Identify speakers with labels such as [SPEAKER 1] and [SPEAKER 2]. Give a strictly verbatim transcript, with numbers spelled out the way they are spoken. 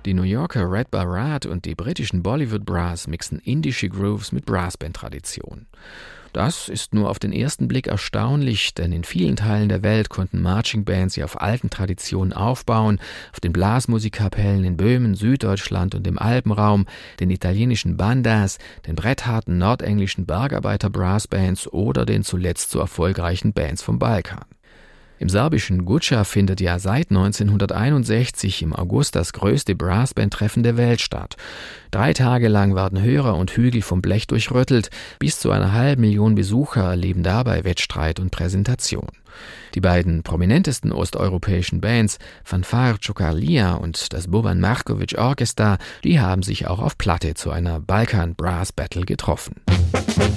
[SPEAKER 1] Die New Yorker Red Baraat und die britischen Bollywood Brass mixen indische Grooves mit Brassband-Tradition. Das ist nur auf den ersten Blick erstaunlich, denn in vielen Teilen der Welt konnten Marching Bands ja auf alten Traditionen aufbauen, auf den Blasmusikkapellen in Böhmen, Süddeutschland und dem Alpenraum, den italienischen Bandas, den brettharten nordenglischen Bergarbeiter-Brassbands oder den zuletzt so erfolgreichen Bands vom Balkan. Im serbischen Guča findet ja seit neunzehnhunderteinundsechzig im August das größte Brassband-Treffen der Welt statt. Drei Tage lang werden Hörer und Hügel vom Blech durchrüttelt. Bis zu einer halben Million Besucher erleben dabei Wettstreit und Präsentation. Die beiden prominentesten osteuropäischen Bands, Fanfare Ciocărlia und das Boban Marković Orchestra, die haben sich auch auf Platte zu einer Balkan Brass Battle getroffen.